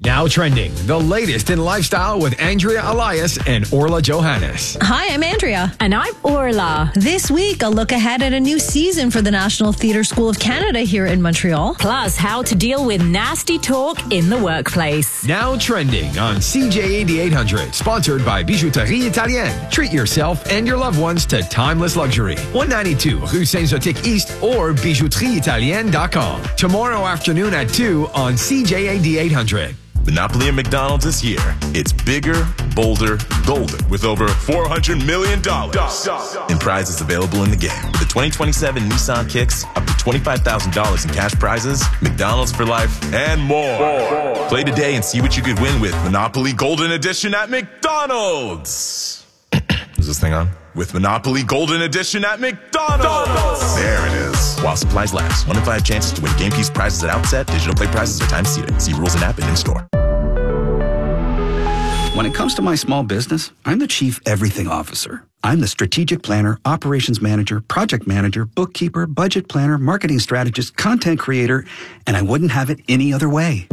Now trending, the latest in lifestyle with Andrea Elias and Orla Johannes. Hi, I'm Andrea. And I'm Orla. This week, a look ahead at a new season for the National Theatre School of Canada here in Montreal. Plus, how to deal with nasty talk in the workplace. Now trending on CJAD 800, sponsored by Bijouterie Italienne. Treat yourself and your loved ones to timeless luxury. 192 Rue Saint-Zotique East or bijouterieitalienne.com. Tomorrow afternoon at 2 on CJAD 800. Monopoly at McDonald's this year. It's bigger, bolder, golden with over $400 million in prizes available in the game. With the 2027 Nissan Kicks, up to $25,000 in cash prizes, McDonald's for life, and more. Play today and see what you could win with Monopoly Golden Edition at McDonald's. Is this thing on? With Monopoly Golden Edition at McDonald's. There it is. While supplies last. 1 in 5 chances to win game piece prizes at outset. Digital play prizes are time seated. See rules and app and in-store. When it comes to my small business, I'm the Chief Everything Officer. I'm the strategic planner, operations manager, project manager, bookkeeper, budget planner, marketing strategist, content creator, and I wouldn't have it any other way.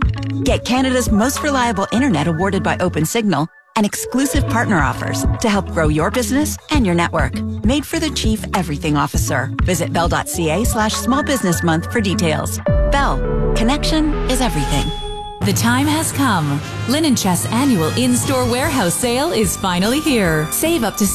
Get Canada's most reliable internet awarded by OpenSignal and exclusive partner offers to help grow your business and your network. Made for the Chief Everything Officer. Visit bell.ca/small business month for details. Bell. Connection is everything. The time has come. Linen Chest's annual in-store warehouse sale is finally here. Save up to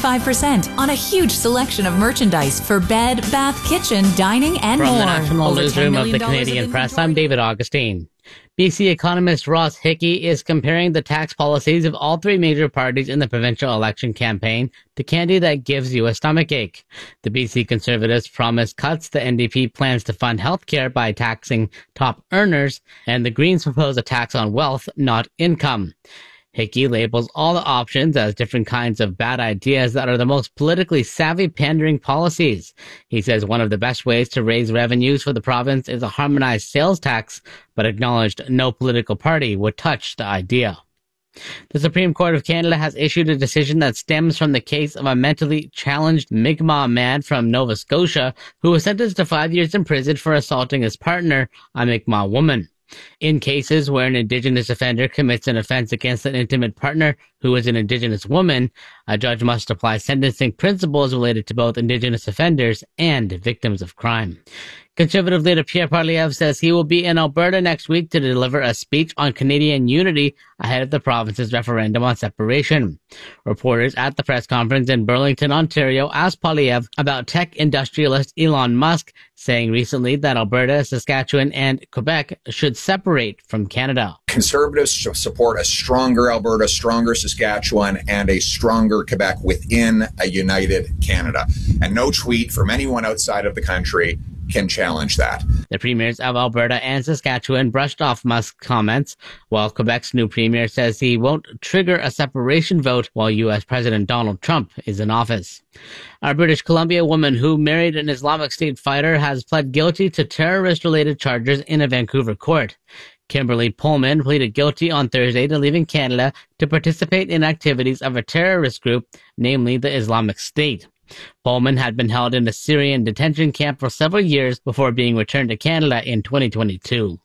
75% on a huge selection of merchandise for bed, bath, kitchen, dining, and more. From the National Newsroom of the Canadian Press, I'm David Augustine. BC economist Ross Hickey is comparing the tax policies of all three major parties in the provincial election campaign to candy that gives you a stomachache. The BC Conservatives promise cuts, the NDP plans to fund healthcare by taxing top earners, and the Greens propose a tax on wealth, not income. Hickey labels all the options as different kinds of bad ideas that are the most politically savvy pandering policies. He says one of the best ways to raise revenues for the province is a harmonized sales tax, but acknowledged no political party would touch the idea. The Supreme Court of Canada has issued a decision that stems from the case of a mentally challenged Mi'kmaq man from Nova Scotia who was sentenced to 5 years in prison for assaulting his partner, a Mi'kmaq woman. In cases where an Indigenous offender commits an offense against an intimate partner who is an Indigenous woman, a judge must apply sentencing principles related to both Indigenous offenders and victims of crime. Conservative leader Pierre Poilievre says he will be in Alberta next week to deliver a speech on Canadian unity ahead of the province's referendum on separation. Reporters at the press conference in Burlington, Ontario, asked Poilievre about tech industrialist Elon Musk, saying recently that Alberta, Saskatchewan, and Quebec should separate from Canada. Conservatives support a stronger Alberta, stronger Saskatchewan, and a stronger Quebec within a united Canada. And no tweet from anyone outside of the country can challenge that. The premiers of Alberta and Saskatchewan brushed off Musk's comments, while Quebec's new premier says he won't trigger a separation vote while U.S. President Donald Trump is in office. A British Columbia woman who married an Islamic State fighter has pled guilty to terrorist-related charges in a Vancouver court. Kimberly Pullman pleaded guilty on Thursday to leaving Canada to participate in activities of a terrorist group, namely the Islamic State. Pullman had been held in a Syrian detention camp for several years before being returned to Canada in 2022.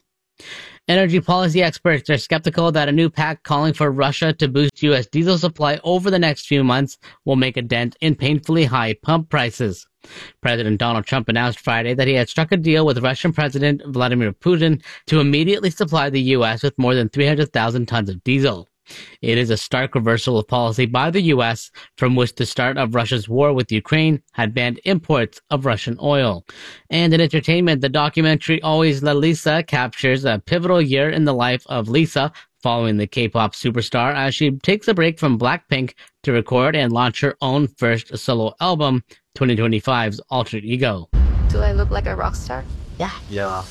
Energy policy experts are skeptical that a new pact calling for Russia to boost U.S. diesel supply over the next few months will make a dent in painfully high pump prices. President Donald Trump announced Friday that he had struck a deal with Russian President Vladimir Putin to immediately supply the U.S. with more than 300,000 tons of diesel. It is a stark reversal of policy by the U.S., from which the start of Russia's war with Ukraine had banned imports of Russian oil. And in entertainment, the documentary Always La Lisa captures a pivotal year in the life of Lisa, following the K-pop superstar as she takes a break from Blackpink to record and launch her own first solo album, 2025's Alter Ego. Do I look like a rock star? Yeah.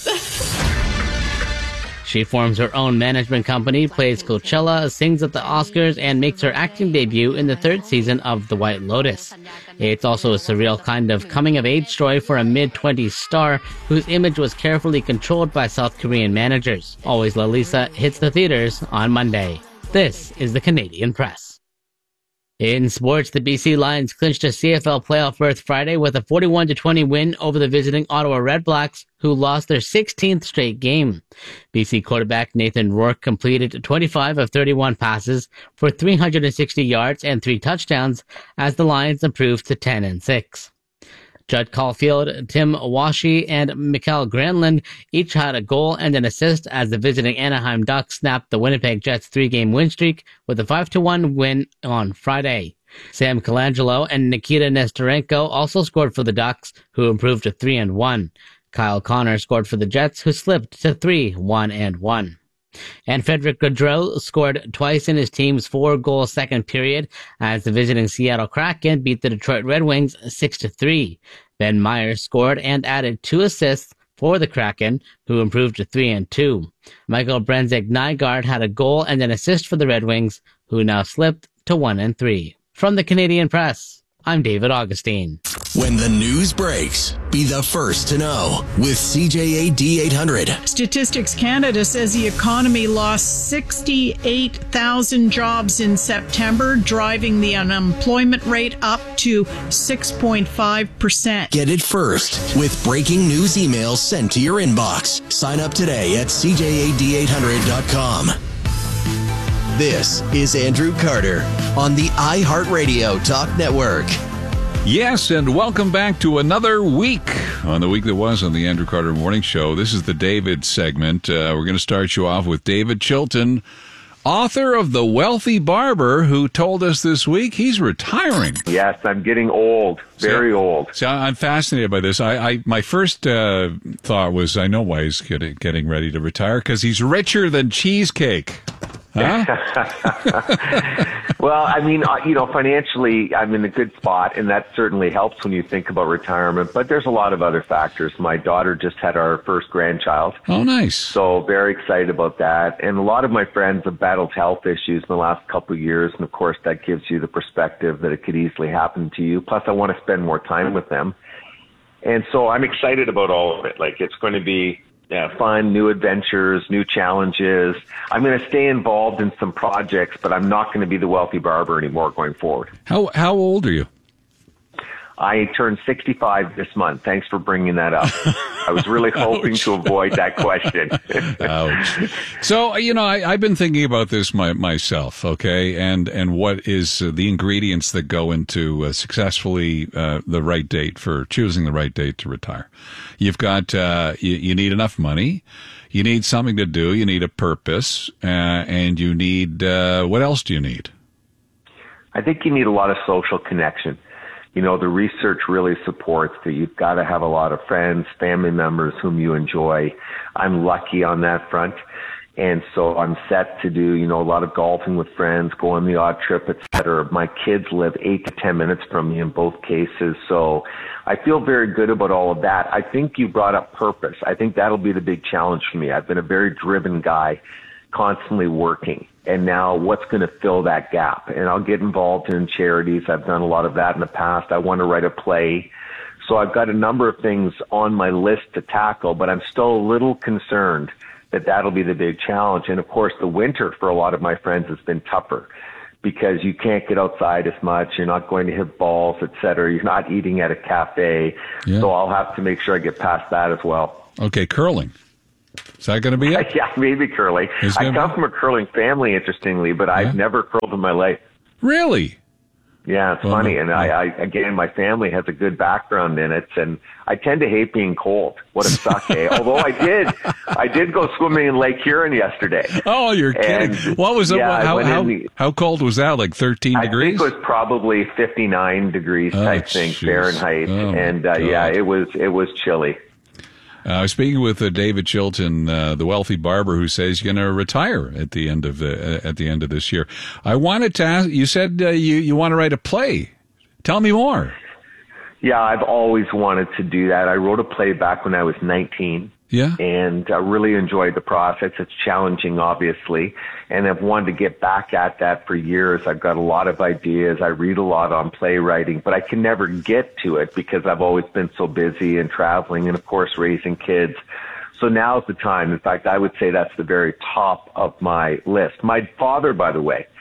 She forms her own management company, plays Coachella, sings at the Oscars, and makes her acting debut in the third season of The White Lotus. It's also a surreal kind of coming-of-age story for a mid-20s star whose image was carefully controlled by South Korean managers. Always La Lisa hits the theaters on Monday. This is the Canadian Press. In sports, the BC Lions clinched a CFL playoff berth Friday with a 41-20 win over the visiting Ottawa Redblacks, who lost their 16th straight game. BC quarterback Nathan Rourke completed 25 of 31 passes for 360 yards and 3 touchdowns as the Lions improved to 10-6. Judd Caulfield, Tim Washi, and Mikael Granlund each had a goal and an assist as the visiting Anaheim Ducks snapped the Winnipeg Jets 3-game win streak with a 5-1 win on Friday. Sam Colangelo and Nikita Nestorenko also scored for the Ducks, who improved to 3-1. Kyle Connor scored for the Jets, who slipped to 3-1-1. And Frederick Gaudreau scored twice in his team's 4-goal second period as the visiting Seattle Kraken beat the Detroit Red Wings 6-3. Ben Myers scored and added 2 assists for the Kraken, who improved to 3-2. Michael Brenzek-Nygaard had a goal and an assist for the Red Wings, who now slipped to 1-3. From the Canadian Press, I'm David Augustine. When the news breaks, be the first to know with CJAD 800. Statistics Canada says the economy lost 68,000 jobs in September, driving the unemployment rate up to 6.5%. Get it first with breaking news emails sent to your inbox. Sign up today at CJAD800.com. This is Andrew Carter on the iHeartRadio Talk Network. Yes, and welcome back to another week on the week that was on the Andrew Carter Morning Show. This is the David segment. We're going to start you off with David Chilton, author of The Wealthy Barber, who told us this week he's retiring. Yes, I'm getting old, very old. So I'm fascinated by this. My first thought was, I know why he's getting ready to retire, because he's richer than cheesecake. Huh? Well, I mean, financially, I'm in a good spot, and that certainly helps when you think about retirement. But there's a lot of other factors. My daughter just had our first grandchild. Oh, nice. So very excited about that. And a lot of my friends have battled health issues in the last couple of years. And, of course, that gives you the perspective that it could easily happen to you. Plus, I want to spend more time with them. And so I'm excited about all of it. Like, it's going to be fun, new adventures, new challenges. I'm going to stay involved in some projects, but I'm not going to be the wealthy barber anymore going forward. How old are you? I turned 65 this month. Thanks for bringing that up. I was really hoping to avoid that question. Ouch. So, I've been thinking about this myself, okay, and what is the ingredients that go into successfully the right date for choosing the right date to retire. You've got, you need enough money, you need something to do, you need a purpose, and you need, what else do you need? I think you need a lot of social connection. The research really supports that you've got to have a lot of friends, family members whom you enjoy. I'm lucky on that front. And so I'm set to do, a lot of golfing with friends, go on the odd trip, et cetera. My kids live 8 to 10 minutes from me in both cases. So I feel very good about all of that. I think you brought up purpose. I think that'll be the big challenge for me. I've been a very driven guy, constantly working. And now what's going to fill that gap? And I'll get involved in charities. I've done a lot of that in the past. I want to write a play. So I've got a number of things on my list to tackle, but I'm still a little concerned that that'll be the big challenge. And of course, the winter for a lot of my friends has been tougher because you can't get outside as much. You're not going to hit balls, et cetera. You're not eating at a cafe. Yeah. So I'll have to make sure I get past that as well. Okay, curling. Is that going to be it? Yeah, maybe curling. I come from a curling family, interestingly, but I've never curled in my life. Really? Yeah, it's funny. And I again, my family has a good background in it, and I tend to hate being cold. What a suck, eh? Although I did go swimming in Lake Huron yesterday. Oh, you're kidding. What was it? Yeah, how cold was that? Like 13 degrees? I think it was probably 59 degrees type thing, Fahrenheit. And it was chilly. Speaking with David Chilton, the wealthy barber, who says he's going to retire at the end of this year. I wanted to ask. You said you want to write a play. Tell me more. Yeah, I've always wanted to do that. I wrote a play back when I was 19. Yeah. And I really enjoyed the process. It's challenging, obviously, and I've wanted to get back at that for years. I've got a lot of ideas. I read a lot on playwriting, but I can never get to it because I've always been so busy and traveling and, of course, raising kids. So now's the time. In fact, I would say that's the very top of my list. My father, by the way,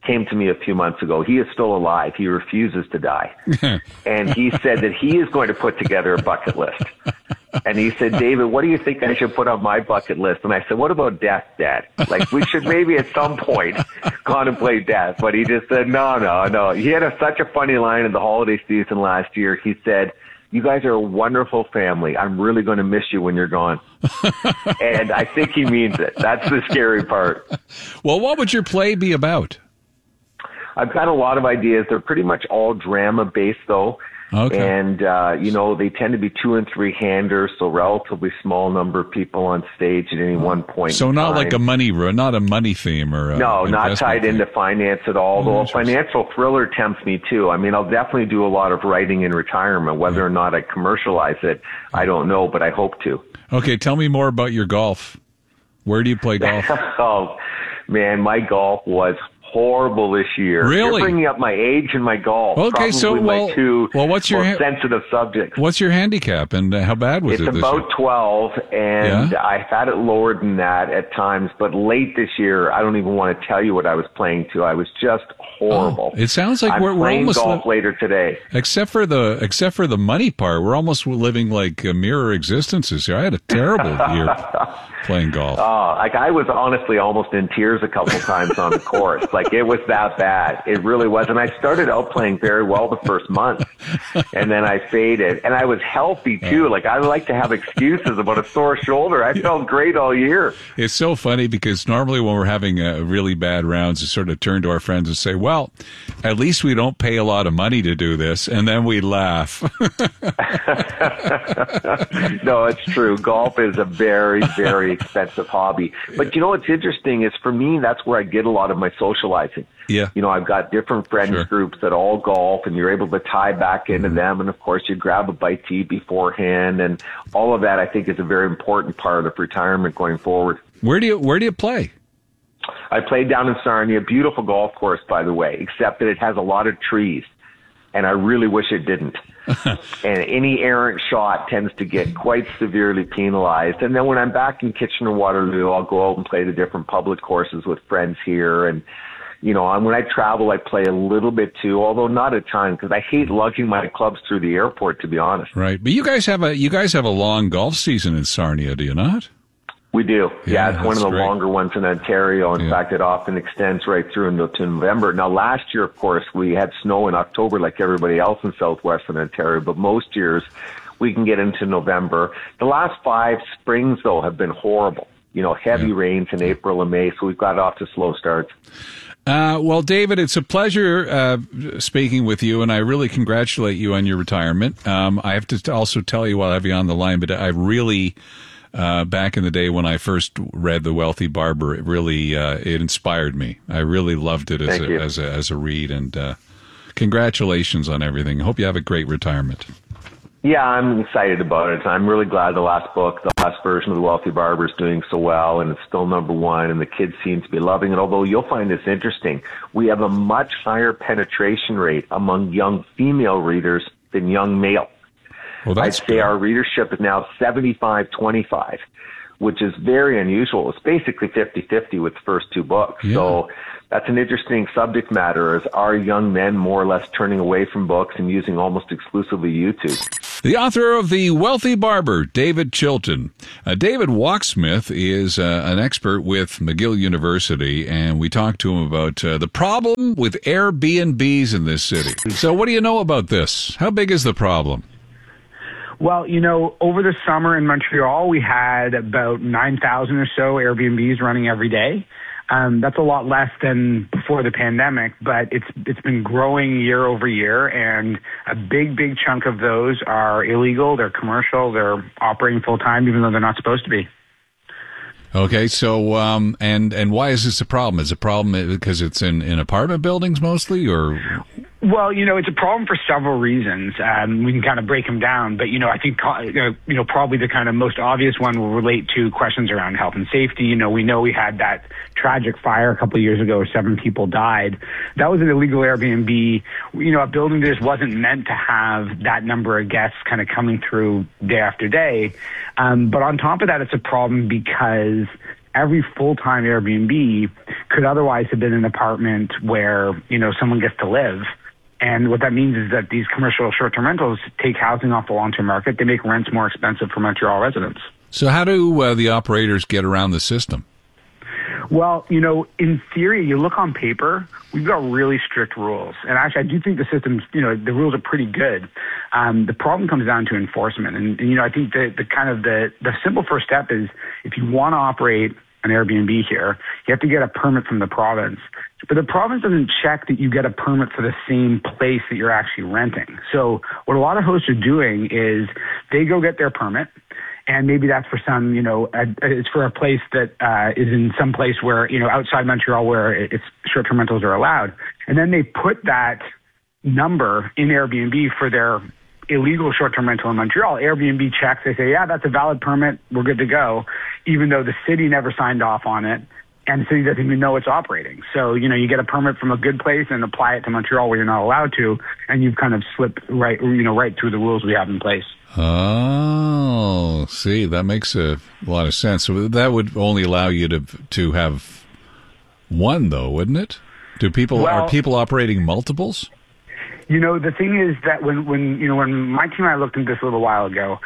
came to me a few months ago. He is still alive. He refuses to die. And he said that he is going to put together a bucket list. And he said, David, what do you think I should put on my bucket list? And I said, what about death, Dad? Like, we should maybe at some point contemplate death. But he just said, no. He had such a funny line in the holiday season last year. He said, you guys are a wonderful family. I'm really going to miss you when you're gone. And I think he means it. That's the scary part. Well, what would your play be about? I've got a lot of ideas. They're pretty much all drama-based, though. Okay. And, they tend to be 2- and 3-handers, so relatively small number of people on stage at any one point. So not like not a money theme or no, not tied theme. Into finance at all. Though a financial thriller tempts me too. I mean, I'll definitely do a lot of writing in retirement. Whether or not I commercialize it, I don't know, but I hope to. Okay, tell me more about your golf. Where do you play golf? Oh, man, my golf was horrible this year. Really? You're bringing up my age and my golf. Okay, probably my two what's your most sensitive subjects. What's your handicap and how bad was it? It's about 12, and Yeah? I've had it lower than that at times. But late this year, I don't even want to tell you what I was playing to. I was just horrible. It sounds like I'm we're playing almost golf later today. Except for the money part, we're almost living like mirror existences here. I had a terrible year playing golf. Like I was honestly almost in tears a couple times on the course. Like it was that bad. It really was. And I started out playing very well the first month, and then I faded. And I was healthy too. Like I like to have excuses about a sore shoulder. I felt great all year. It's so funny because normally when we're having really bad rounds, we sort of turn to our friends and say, well, at least we don't pay a lot of money to do this. And then we laugh. No, it's true. Golf is a very, very expensive hobby. But you know what's interesting is for me, that's where I get a lot of my socializing. Yeah. You know, I've got different friends groups that all golf, and you're able to tie back into them. And of course, you grab a bite to eat beforehand, and all of that I think is a very important part of retirement going forward. Where do you play? I played down in Sarnia, beautiful golf course, by the way, except that it has a lot of trees, and I really wish it didn't. And any errant shot tends to get quite severely penalized. And then when I'm back in Kitchener-Waterloo, I'll go out and play the different public courses with friends here. And, you know, when I travel, I play a little bit too, although not a ton, because I hate lugging my clubs through the airport, to be honest. Right. But you guys have a long golf season in Sarnia, do you not? We do. Yeah, it's one of the great. longer ones in Ontario. In fact, it often extends right through into November. Now, last year, of course, we had snow in October like everybody else in southwestern Ontario, but most years we can get into November. The last 5 springs, though, have been horrible. You know, heavy rains in April and May, so we've got off to slow starts. Well, David, it's a pleasure speaking with you, and I really congratulate you on your retirement. I have to also tell you while I have you on the line, but I really... back in the day when I first read The Wealthy Barber, it really it inspired me. I really loved it as a read, and congratulations on everything. I hope you have a great retirement. Yeah, I'm excited about it. I'm really glad the last book, the last version of The Wealthy Barber, is doing so well, and it's still #1, and the kids seem to be loving it. Although you'll find this interesting, we have a much higher penetration rate among young female readers than young male. Well, I'd say our readership is now 75-25, which is very unusual. It's basically 50-50 with the first 2 books. Yeah. So that's an interesting subject matter. Is are young men more or less turning away from books and using almost exclusively YouTube? The author of The Wealthy Barber, David Chilton. David Walksmith is an expert with McGill University, and we talked to him about the problem with Airbnbs in this city. So what do you know about this? How big is the problem? Well, you know, over the summer in Montreal, we had about 9,000 or so Airbnbs running every day. That's a lot less than before the pandemic, but it's been growing year over year, and a big chunk of those are illegal. They're commercial. They're operating full time, even though they're not supposed to be. Okay, so and why is this a problem? Is it a problem because it's in apartment buildings mostly, or? Well, you know, it's a problem for several reasons. We can kind of break them down, but, you know, I think, you know, probably the kind of most obvious one will relate to questions around health and safety. You know we had that tragic fire a couple of years ago where 7 people died. That was an illegal Airbnb. You know, a building just wasn't meant to have that number of guests kind of coming through day after day. But on top of that, it's a problem because every full-time Airbnb could otherwise have been an apartment where, someone gets to live. And what that means is that these commercial short-term rentals take housing off the long-term market. They make rents more expensive for Montreal residents. So how do the operators get around the system? Well, in theory, you look on paper, we've got really strict rules. And actually, I do think the systems, the rules are pretty good. The problem comes down to enforcement. And I think the simple first step is if you want to operate an Airbnb here, you have to get a permit from the province. But the province doesn't check that you get a permit for the same place that you're actually renting. So what a lot of hosts are doing is they go get their permit, and maybe that's for some, it's for a place that is in some place where, outside Montreal where it's short-term rentals are allowed. And then they put that number in Airbnb for their illegal short-term rental in Montreal. Airbnb checks, they say, yeah, that's a valid permit, we're good to go, even though the city never signed off on it. And the city doesn't even know it's operating. So, you get a permit from a good place and apply it to Montreal where you're not allowed to, and you've kind of slipped right through the rules we have in place. Oh, see, that makes a lot of sense. So that would only allow you to have one, though, wouldn't it? Are people operating multiples? The thing is that when my team and I looked into this a little while ago,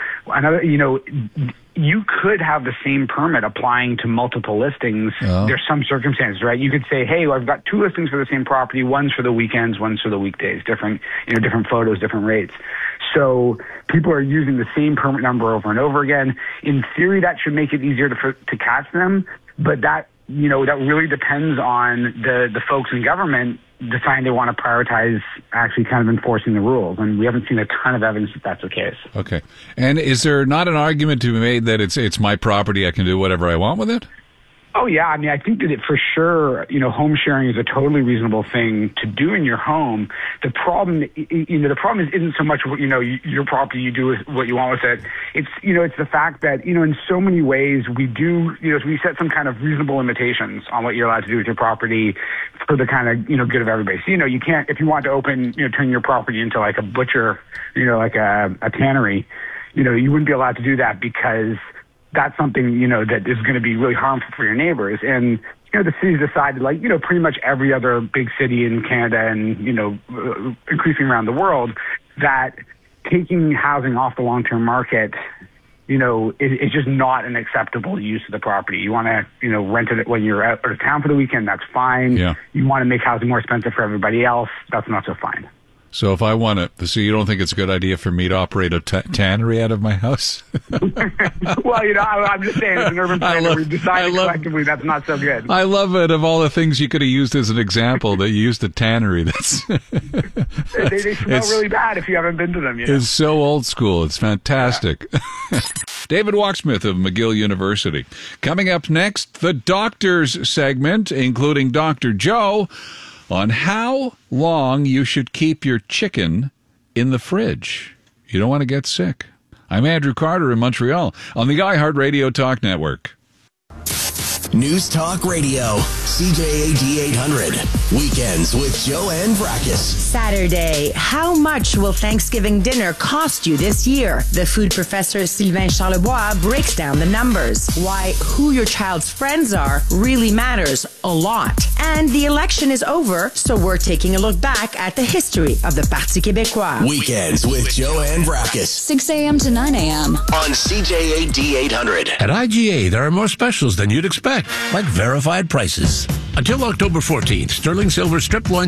you could have the same permit applying to multiple listings. Oh. There's some circumstances, right? You could say, hey, I've got 2 listings for the same property. One's for the weekends, one's for the weekdays. Different photos, different rates. So people are using the same permit number over and over again. In theory, that should make it easier to catch them. But that really depends on the folks in government deciding they want to prioritize actually kind of enforcing the rules. And we haven't seen a ton of evidence that that's the case. Okay. And is there not an argument to be made that it's my property, I can do whatever I want with it? Oh, yeah. I mean, I think that for sure, home sharing is a totally reasonable thing to do in your home. The problem, isn't so much, your property, you do what you want with it. It's the fact that, in so many ways we do, we set some kind of reasonable limitations on what you're allowed to do with your property for the kind of, good of everybody. So, you can't, if you want to open, turn your property into like a butcher, like a tannery, you wouldn't be allowed to do that because that's something, that is going to be really harmful for your neighbors. And, the city's decided, pretty much every other big city in Canada and, increasing around the world, that taking housing off the long-term market, is just not an acceptable use of the property. You want to, rent it when you're out of town for the weekend, that's fine. Yeah. You want to make housing more expensive for everybody else, that's not so fine. So if I want to, so you don't think it's a good idea for me to operate a tannery out of my house? Well, I'm just saying, as an urban planner, we've decided collectively that's not so good. I love it. Of all the things you could have used as an example, that you used a tannery. That's they smell really bad if you haven't been to them. It's so old school. It's fantastic. Yeah. David Walksmith of McGill University. Coming up next, the doctors segment, including Dr. Joe, on how long you should keep your chicken in the fridge. You don't want to get sick. I'm Andrew Carter in Montreal on the iHeartRadio Talk Network. News Talk Radio, CJAD 800. Weekends with Joanne Vrackus. Saturday. How much will Thanksgiving dinner cost you this year? The food professor Sylvain Charlebois breaks down the numbers. Why who your child's friends are really matters a lot. And the election is over, so we're taking a look back at the history of the Parti Québécois. Weekends with Joanne Vrackus. 6 a.m. to 9 a.m. on CJAD 800. At IGA, there are more specials than you'd expect, like verified prices. Until October 14th, sterling silver strip loin